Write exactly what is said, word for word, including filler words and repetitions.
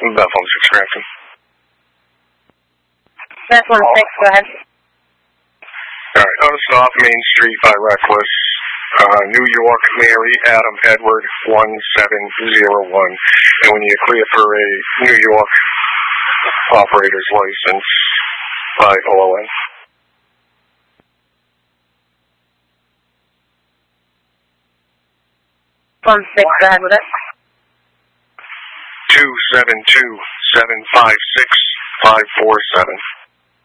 Bethel six Crampton. That's one six, go ahead. Alright, notice off Main Street by Reckless, uh, New York, Mary, Adam, Edward, one seven zero one. And when you clear for a New York operator's license by O O N. One six, go ahead with it. Two seven two seven five six five four seven.